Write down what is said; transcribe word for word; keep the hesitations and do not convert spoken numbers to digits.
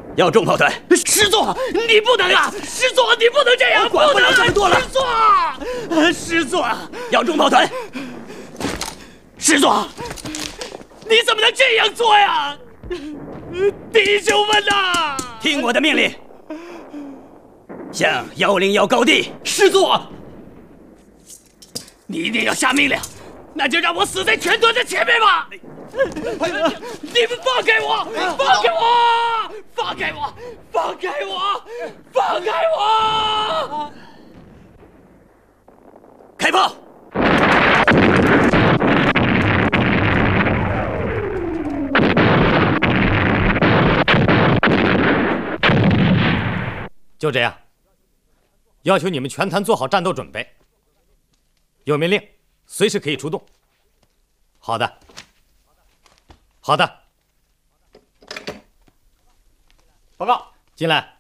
要重炮团。 师座，你不能啊！师座，你不能这样！ 我管不了这么多了。 师座，师座， 要重炮团。 师座，你怎么能这样做呀？弟兄们呐， 听我的命令，向幺零幺高地。 师座，你一定要下命令，那就让我死在全团的前面吧！你们放开我！放开我！放开我！放开我！放开我！ 开炮！ 就这样，要求你们全团做好战斗准备。有命令，随时可以出动。好的，好的。 报告， 进来。